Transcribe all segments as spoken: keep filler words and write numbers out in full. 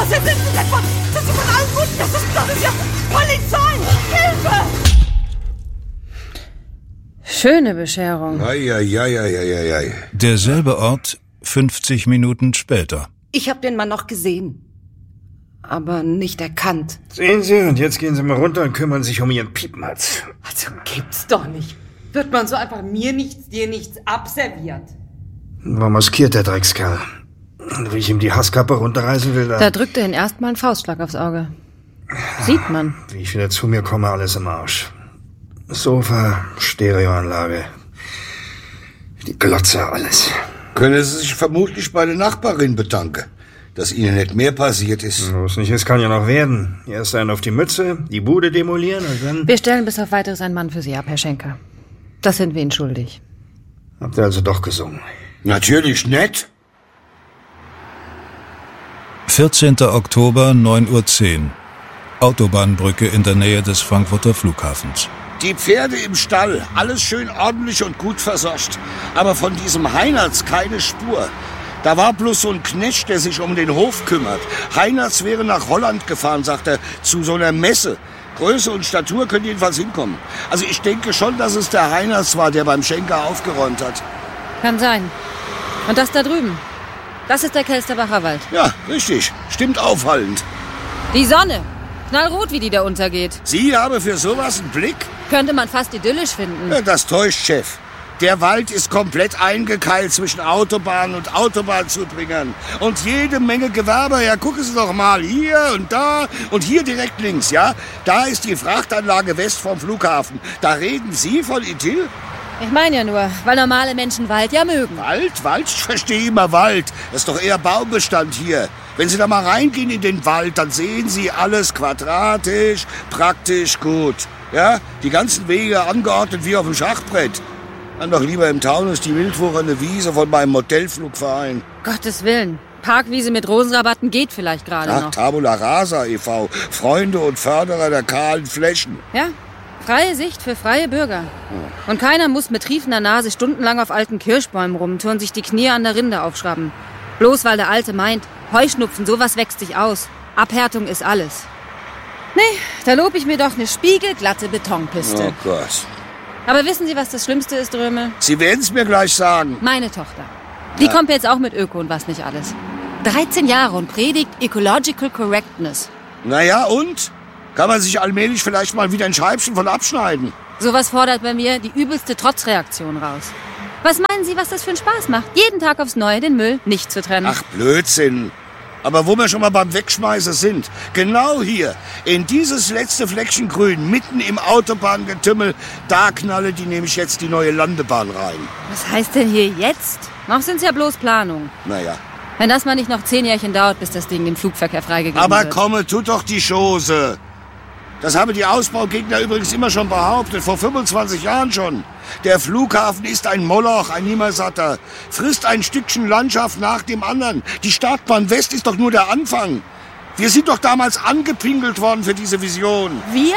Was sind Sie denn von? Sind Sie von allen Guten? Das ist, das ist ja Polizei! Hilfe! Schöne Bescherung. Ei, ei, ei, ei, ei, ei. Derselbe Ort, fünfzig Minuten später. Ich habe den Mann noch gesehen, aber nicht erkannt. Sehen Sie, und jetzt gehen Sie mal runter und kümmern sich um Ihren Piepenhatz. Also gibt's doch nicht. Wird man so einfach mir nichts, dir nichts abserviert? War maskiert, der Dreckskerl. Und wie ich ihm die Hasskappe runterreißen will, da... Da drückt er ihn erstmal einen Faustschlag aufs Auge. Sieht man. Wie ich wieder zu mir komme, alles im Arsch. Sofa, Stereoanlage, die Glotze, alles. Können Sie sich vermutlich bei der Nachbarin bedanken, dass Ihnen nicht mehr passiert ist. Was nicht ist, kann ja noch werden. Erst einen auf die Mütze, die Bude demolieren und dann... Wir stellen bis auf Weiteres einen Mann für Sie ab, Herr Schenker. Das sind wir Ihnen schuldig. Habt ihr also doch gesungen? Natürlich nicht. vierzehnter Oktober, neun Uhr zehn. Autobahnbrücke in der Nähe des Frankfurter Flughafens. Die Pferde im Stall, alles schön ordentlich und gut versorgt. Aber von diesem Heinertz keine Spur. Da war bloß so ein Knecht, der sich um den Hof kümmert. Heinertz wäre nach Holland gefahren, sagt er, zu so einer Messe. Größe und Statur können jedenfalls hinkommen. Also ich denke schon, dass es der Heinertz war, der beim Schenker aufgeräumt hat. Kann sein. Und das da drüben, das ist der Kelsterbacher Wald. Ja, richtig. Stimmt auffallend. Die Sonne. Knallrot, wie die da untergeht. Sie haben für sowas einen Blick? Könnte man fast idyllisch finden. Ja, das täuscht, Chef. Der Wald ist komplett eingekeilt zwischen Autobahn und Autobahnzubringern. Und jede Menge Gewerbe. Ja, gucken Sie doch mal. Hier und da und hier direkt links, ja? Da ist die Frachtanlage west vom Flughafen. Da reden Sie von Idyll? Ich meine ja nur, weil normale Menschen Wald ja mögen. Wald? Wald? Ich verstehe immer Wald. Das ist doch eher Baumbestand hier. Wenn Sie da mal reingehen in den Wald, dann sehen Sie alles quadratisch, praktisch gut. Ja? Die ganzen Wege angeordnet wie auf dem Schachbrett. Dann doch lieber im Taunus die wildwuchernde Wiese von meinem Modellflugverein. Gottes Willen. Parkwiese mit Rosenrabatten geht vielleicht gerade Ach, noch. Tabula Rasa e V Freunde und Förderer der kahlen Flächen. Ja, freie Sicht für freie Bürger. Und keiner muss mit triefender Nase stundenlang auf alten Kirschbäumen rumtouren, sich die Knie an der Rinde aufschrauben. Bloß weil der Alte meint, Heuschnupfen, sowas wächst sich aus. Abhärtung ist alles. Nee, da lob ich mir doch eine spiegelglatte Betonpiste. Oh Gott. Aber wissen Sie, was das Schlimmste ist, Drömel? Sie werden es mir gleich sagen. Meine Tochter. Die Ja. kommt jetzt auch mit Öko und was nicht alles. dreizehn Jahre und predigt Ecological Correctness. Naja, und? Kann man sich allmählich vielleicht mal wieder ein Scheibchen von abschneiden? Sowas fordert bei mir die übelste Trotzreaktion raus. Was meinen Sie, was das für einen Spaß macht? Jeden Tag aufs Neue den Müll nicht zu trennen. Ach, Blödsinn. Aber wo wir schon mal beim Wegschmeißen sind, genau hier, in dieses letzte Fleckchen Grün, mitten im Autobahngetümmel, da knalle die nämlich jetzt die neue Landebahn rein. Was heißt denn hier jetzt? Noch sind's ja bloß Planungen. Naja. Wenn das mal nicht noch zehn Jährchen dauert, bis das Ding dem Flugverkehr freigegeben Aber wird. komme, tut doch die Chose. Das haben die Ausbaugegner übrigens immer schon behauptet, vor fünfundzwanzig Jahren schon. Der Flughafen ist ein Moloch, ein Nimmersatter. Frisst ein Stückchen Landschaft nach dem anderen. Die Startbahn West ist doch nur der Anfang. Wir sind doch damals angepinkelt worden für diese Vision. Wir?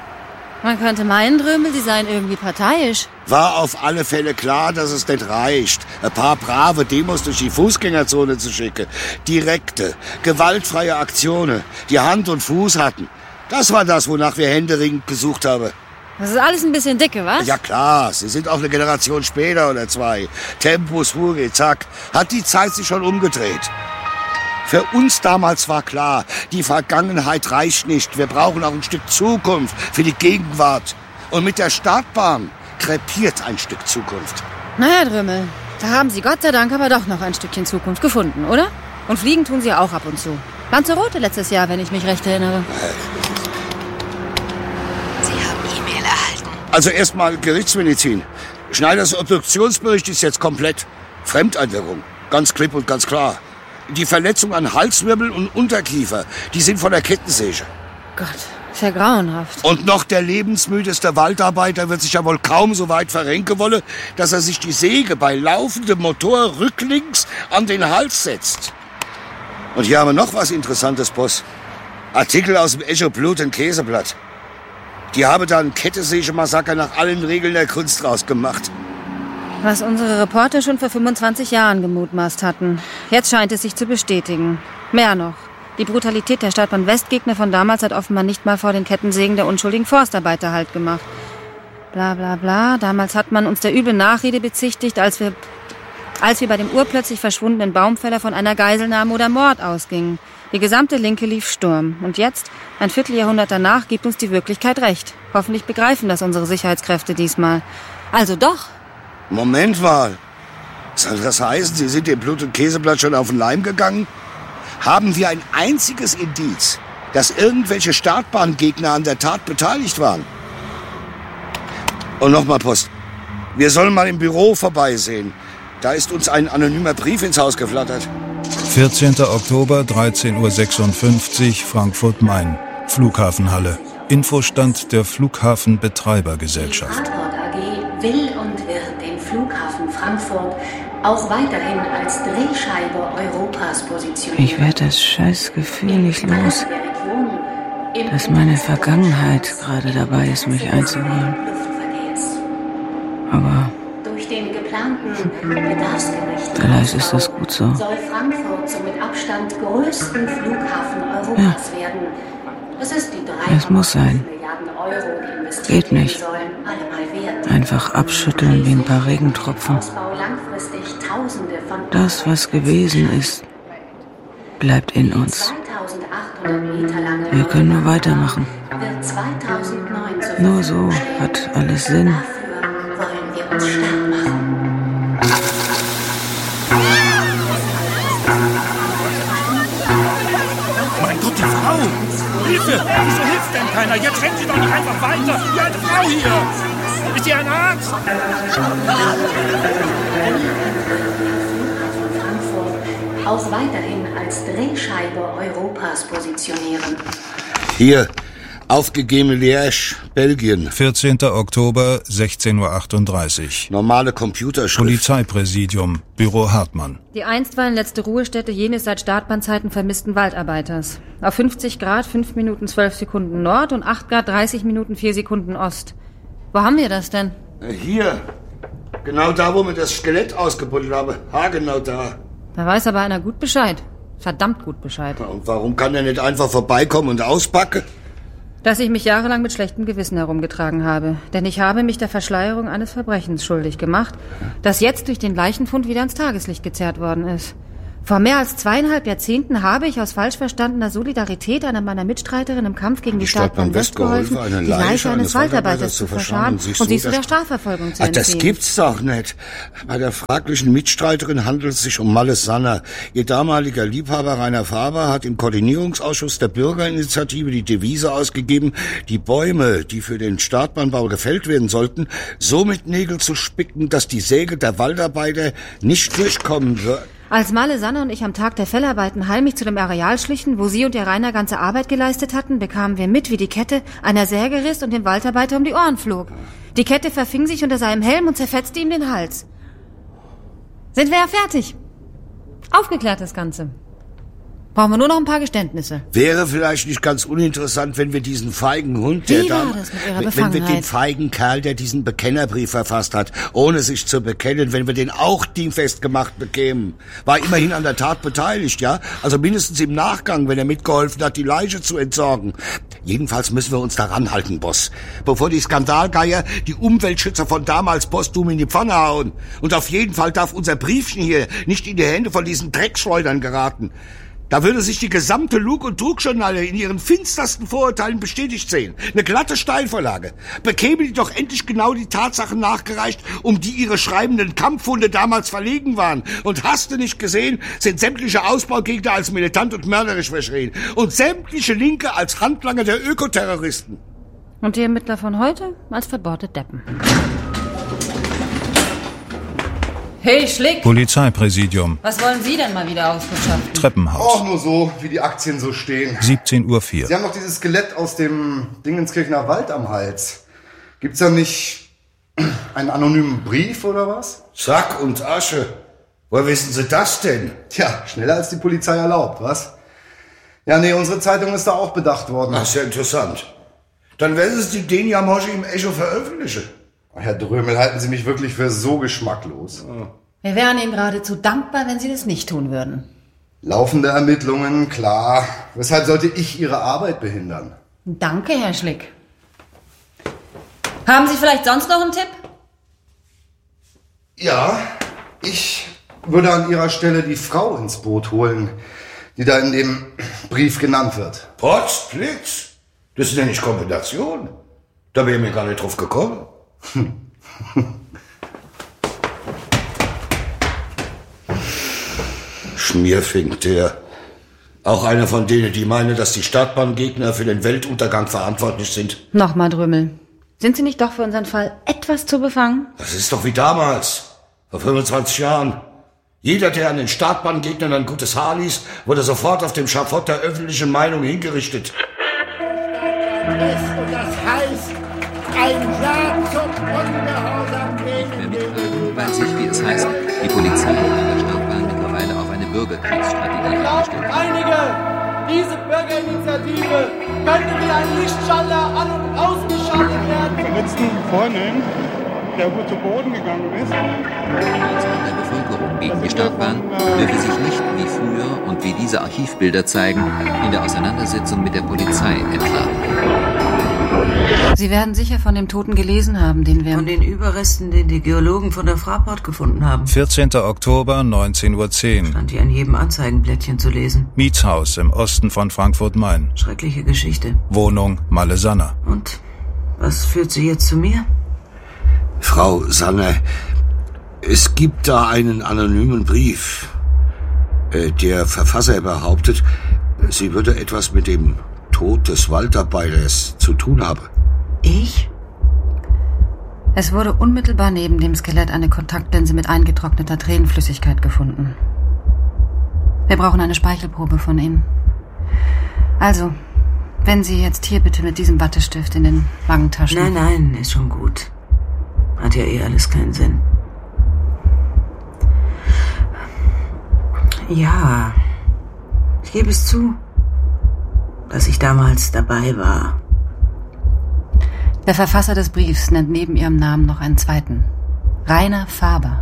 Man könnte meinen, Drömel, Sie seien irgendwie parteiisch. War auf alle Fälle klar, dass es nicht reicht, ein paar brave Demos durch die Fußgängerzone zu schicken. Direkte, gewaltfreie Aktionen, die Hand und Fuß hatten. Das war das, wonach wir händeringend gesucht haben. Das ist alles ein bisschen dicke, was? Ja klar, Sie sind auch eine Generation später oder zwei. Tempus fugit, zack, hat die Zeit sich schon umgedreht. Für uns damals war klar, die Vergangenheit reicht nicht. Wir brauchen auch ein Stück Zukunft für die Gegenwart. Und mit der Startbahn krepiert ein Stück Zukunft. Naja, Drömel, da haben Sie Gott sei Dank aber doch noch ein Stückchen Zukunft gefunden, oder? Und fliegen tun Sie auch ab und zu. Lanzarote letztes Jahr, wenn ich mich recht erinnere. Sie haben E-Mail erhalten. Also erstmal Gerichtsmedizin. Schneiders Obduktionsbericht ist jetzt komplett. Fremdeinwirkung. Ganz klipp und ganz klar. Die Verletzung an Halswirbel und Unterkiefer, die sind von der Kettensäge. Gott, ist ja grauenhaft. Und noch der lebensmüdeste Waldarbeiter wird sich ja wohl kaum so weit verrenken wollen, dass er sich die Säge bei laufendem Motor rücklings an den Hals setzt. Und hier haben wir noch was Interessantes, Boss. Artikel aus dem Echo Blut und Käseblatt. Die haben da ein Kettensäge-Massaker nach allen Regeln der Kunst rausgemacht. Was unsere Reporter schon vor fünfundzwanzig Jahren gemutmaßt hatten. Jetzt scheint es sich zu bestätigen. Mehr noch. Die Brutalität der Stadtbahn-West-Gegner von damals hat offenbar nicht mal vor den Kettensägen der unschuldigen Forstarbeiter Halt gemacht. Bla bla bla. Damals hat man uns der üblen Nachrede bezichtigt, als wir, als wir bei dem urplötzlich verschwundenen Baumfäller von einer Geiselnahme oder Mord ausgingen. Die gesamte Linke lief Sturm. Und jetzt, ein Vierteljahrhundert danach, gibt uns die Wirklichkeit recht. Hoffentlich begreifen das unsere Sicherheitskräfte diesmal. Also doch. Moment mal. Soll das heißen, Sie sind dem Blut- und Käseblatt schon auf den Leim gegangen? Haben wir ein einziges Indiz, dass irgendwelche Startbahngegner an der Tat beteiligt waren? Und nochmal Post. Wir sollen mal im Büro vorbeisehen. Da ist uns ein anonymer Brief ins Haus geflattert. vierzehnter Oktober, dreizehn Uhr sechsundfünfzig, Frankfurt-Main. Flughafenhalle. Infostand der Flughafenbetreibergesellschaft. Die Fraport A G will und wird den Flughafen Frankfurt auch weiterhin als Drehscheibe Europas positionieren. Ich werde das scheiß Gefühl nicht los, dass meine Vergangenheit gerade dabei ist, mich einzuholen. Aber durch den geplanten bedarfsgerechten vielleicht ist das gut so. Soll Frankfurt zum mit Abstand größten Flughafen Europas Ja. werden. Es ist die Es muss sein. Milliarden Euro, die investiert Geht nicht. werden sollen, allemal wert. Einfach abschütteln wie ein paar Regentropfen. Ausbau langfristig Tausende von Das, was gewesen ist, bleibt in uns. zweitausendachthundert Meter lange Wir können nur weitermachen. wird zweitausendneun so Nur so hat alles Sinn. Dafür wollen wir uns stark machen. Mein Gott, die Frau! Hilfe! Wieso hilft denn keiner? Jetzt rennt sie doch nicht einfach weiter! Die alte Frau hier! Ist sie ein Arzt? Frankfurt auch weiterhin als Drehscheibe Europas positionieren. Hier, aufgegebene Liège, Belgien. vierzehnter Oktober, sechzehn Uhr achtunddreißig. Normale Computerschrift. Polizeipräsidium, Büro Hartmann. Die einstweilen letzte Ruhestätte jenes seit Startbahnzeiten vermissten Waldarbeiters. Auf fünfzig Grad, fünf Minuten zwölf Sekunden Nord und acht Grad, dreißig Minuten vier Sekunden Ost. Wo haben wir das denn? Hier. Genau da, wo wir das Skelett ausgebuddelt haben. Ha, genau da. Da weiß aber einer gut Bescheid. Verdammt gut Bescheid. Und warum kann er nicht einfach vorbeikommen und auspacken? Dass ich mich jahrelang mit schlechtem Gewissen herumgetragen habe. Denn ich habe mich der Verschleierung eines Verbrechens schuldig gemacht, das jetzt durch den Leichenfund wieder ans Tageslicht gezerrt worden ist. Vor mehr als zweieinhalb Jahrzehnten habe ich aus falsch verstandener Solidarität einer meiner Mitstreiterin im Kampf gegen die, die Stadtbahn West geholfen, eine die Leiche eines Waldarbeiters zu verscharren und, und sie zu der Strafverfolgung zu Ach, entziehen. Das gibt's doch nicht. Bei der fraglichen Mitstreiterin handelt es sich um Malle Sanner. Ihr damaliger Liebhaber Rainer Faber hat im Koordinierungsausschuss der Bürgerinitiative die Devise ausgegeben, die Bäume, die für den Startbahnbau gefällt werden sollten, so mit Nägel zu spicken, dass die Säge der Waldarbeiter nicht durchkommen wird. Als Malle Sanner und ich am Tag der Fellarbeiten heimlich zu dem Areal schlichen, wo sie und ihr Rainer ganze Arbeit geleistet hatten, bekamen wir mit, wie die Kette einer Säge riss und dem Waldarbeiter um die Ohren flog. Die Kette verfing sich unter seinem Helm und zerfetzte ihm den Hals. Sind wir ja fertig. Aufgeklärt das Ganze. Brauchen wir nur noch ein paar Geständnisse. Wäre vielleicht nicht ganz uninteressant, wenn wir diesen feigen Hund, der Wie war da, das mit Ihrer wenn wir Befangenheit? den feigen Kerl, der diesen Bekennerbrief verfasst hat, ohne sich zu bekennen, wenn wir den auch dingfest gemacht bekämen. War immerhin an der Tat beteiligt, ja? Also mindestens im Nachgang, wenn er mitgeholfen hat, die Leiche zu entsorgen. Jedenfalls müssen wir uns daran halten, Boss. Bevor die Skandalgeier die Umweltschützer von damals posthum in die Pfanne hauen. Und auf jeden Fall darf unser Briefchen hier nicht in die Hände von diesen Dreckschleudern geraten. Da würde sich die gesamte Lug- und Trugjournale in ihren finstersten Vorurteilen bestätigt sehen. Eine glatte Steilvorlage. Bekäme die doch endlich genau die Tatsachen nachgereicht, um die ihre schreibenden Kampfhunde damals verlegen waren. Und hast du nicht gesehen, sind sämtliche Ausbaugegner als militant und mörderisch verschrien. Und sämtliche Linke als Handlanger der Ökoterroristen. Und die Ermittler von heute als verbohrte Deppen. Hey, Schlick! Polizeipräsidium, Was wollen Sie denn mal wieder ausgeschafft? Treppenhaus. Auch nur so, wie die Aktien so stehen. siebzehn Uhr vier. Sie haben noch dieses Skelett aus dem Dingenskirchener Wald am Hals. Gibt's da nicht einen anonymen Brief oder was? Sack und Asche. Woher wissen Sie das denn? Tja, schneller als die Polizei erlaubt, was? Ja, nee, unsere Zeitung ist da auch bedacht worden. Ach, ist ja interessant. Dann werden Sie den ja morgen im Echo veröffentlichen. Herr Drömel, halten Sie mich wirklich für so geschmacklos? Wir wären Ihnen geradezu dankbar, wenn Sie das nicht tun würden. Laufende Ermittlungen, klar. Weshalb sollte ich Ihre Arbeit behindern? Danke, Herr Schlick. Haben Sie vielleicht sonst noch einen Tipp? Ja, ich würde an Ihrer Stelle die Frau ins Boot holen, die da in dem Brief genannt wird. Potz, Blitz, das ist ja nicht Kombination. Da wäre mir gar nicht drauf gekommen. Schmierfink, der. Auch einer von denen, die meinen, dass die Startbahngegner für den Weltuntergang verantwortlich sind. Nochmal, Drümmel. Sind Sie nicht doch für unseren Fall etwas zu befangen? Das ist doch wie damals, vor fünfundzwanzig Jahren. Jeder, der an den Startbahngegnern ein gutes Haar ließ, wurde sofort auf dem Schafott der öffentlichen Meinung hingerichtet. Und das heißt, ein Ja zum Ungehorsam gegen den... Weil sich, wie es heißt, die Polizei an der Startbahn mittlerweile auf eine Bürgerkriegsstrategie eingestellt hat. Einige, diese Bürgerinitiative könnte wie ein Lichtschalter an- und ausgeschaltet werden. Den letzten Freundin, der gut zu Boden gegangen ist. Der Bevölkerung gegen die Startbahn dürfe sich nicht wie früher und wie diese Archivbilder zeigen, in der Auseinandersetzung mit der Polizei entladen. Sie werden sicher von dem Toten gelesen haben, den wir... Von den Überresten, den die Geologen von der Fraport gefunden haben. vierzehnter Oktober, neunzehn Uhr zehn. Stand hier an jedem Anzeigenblättchen zu lesen. Mietshaus im Osten von Frankfurt-Main. Schreckliche Geschichte. Wohnung Malle Sanner. Und was führt sie jetzt zu mir? Frau Sanner, es gibt da einen anonymen Brief. Der Verfasser behauptet, sie würde etwas mit dem Tod des Waldarbeiters zu tun haben. Ich? Es wurde unmittelbar neben dem Skelett eine Kontaktlinse mit eingetrockneter Tränenflüssigkeit gefunden. Wir brauchen eine Speichelprobe von Ihnen. Also, wenn Sie jetzt hier bitte mit diesem Wattestift in den Wangentaschen... Nein, nein, ist schon gut. Hat ja eh alles keinen Sinn. Ja, ich gebe es zu, dass ich damals dabei war. Der Verfasser des Briefs nennt neben Ihrem Namen noch einen zweiten. Rainer Faber.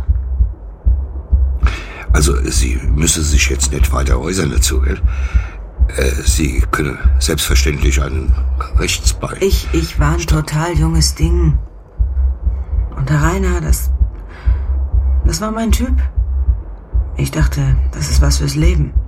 Also, Sie müssen sich jetzt nicht weiter äußern dazu, gell? Sie können selbstverständlich einen Rechtsbeistand... Ich, ich war ein total junges Ding. Und der Rainer, das... Das war mein Typ. Ich dachte, das ist was fürs Leben.